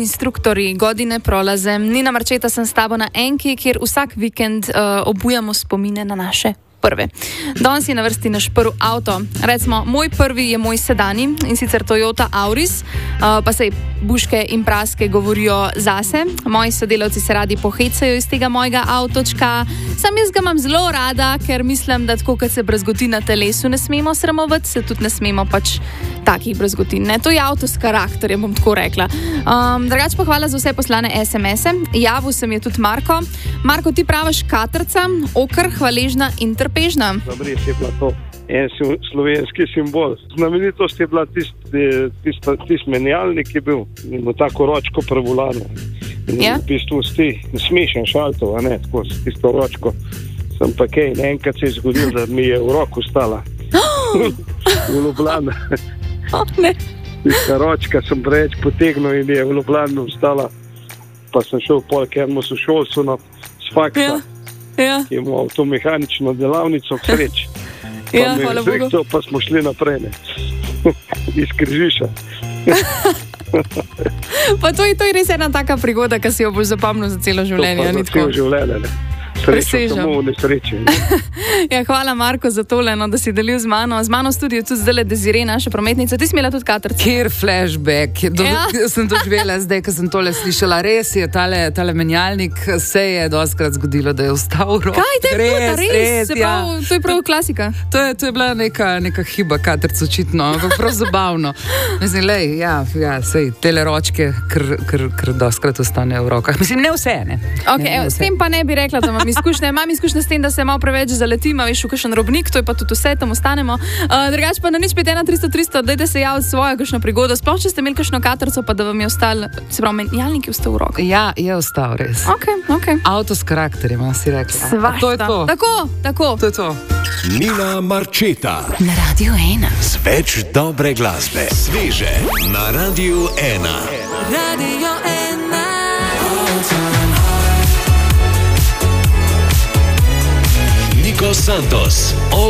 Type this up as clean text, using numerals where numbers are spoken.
instruktorji, godine prolazem. Nina Marčeta sem s tabo na Enki, kjer vsak vikend obujamo spomine na naše prve. Danes je na vrsti naš prvi avto. Recimo, moj prvi je moj sedanji, in sicer Toyota Auris, pa sej buške in praske govorijo zase. Moji sodelavci se radi pohecajo iz tega mojega avtočka. Sam jaz ga imam zelo rada, ker mislim, da tako, kot se brazgoti na telesu ne smemo sramovati, se tudi ne smemo pač takih brazgotin. Ne? To je avto s karakterjem, bom tako rekla. Drugače pa hvala za vse poslane SMS-e. Javil se mi je tudi Marko. Marko, ti praviš katrca, okr, hvaležna in trpežna. Dobri, je bila to en slovenski simbol. Znamenitost je bila tist menjalnik, ki je bil tako ročko prevolano. Ja? V bistvu smešen šaltov, a ne, tako s tisto ročko. Sem pa kaj, enkrat se je zgodil, da mi je v roku stala. V Ljubljani. Ne. Tista ročka sem preveč potegnil in je v Ljubljani stala. Pa sem šel pol k enemu sošolcu s faksa. Ja. Imamo avtomehanično delavnico, k sreči. Ja, hvala Bogu. Pa smo šli naprej, ne. Iz Križiša. Pa to je res ena taka prigoda, ki si jo boš zapomnil za celo življenje. To pa za celo življenje, ne. Srečo samo v nesreči. Ja, hvala Marko za tole, da si delil z mano. Z mano v studiu tudi zdaj Desiree, naša prometnica. Ti si imela tudi katrca. Kjer flashback. Sem doživela zdaj, ko sem tole slišala. Res je, tale menjalnik se je dostkrat zgodilo, da je ostal v roki. Kaj te je bilo, res? To je prav klasika. To je bila neka hiba katrca, očitno, ampak prav zabavno. Mislim, sej, tele ročke kar dostkrat ostanejo v rokah. Mislim, ne vse, ne. Ok, s tem pa ne bi rekla, da imam izkušnje s tem, da se malo preveč zaletim, veš, v kakšen robnik, to je pa tudi vse, tam ostanemo. Drugače pa na 051-300-300, dajte se javiti svojo kakšno prigodo, sploh če ste imeli kakšno katrco, pa da vam je ostal, se pravi, menjalnik je ostal v rokah. Ja, je ostal res. Ok. Avto s karakterjem, si rekla. Svašta. To je to. Tako. To je to. Nina Marčeta. Na Radio 1. Z več dobre glasbe. Sveže na Radio 1. Radio 1. Nico Santos.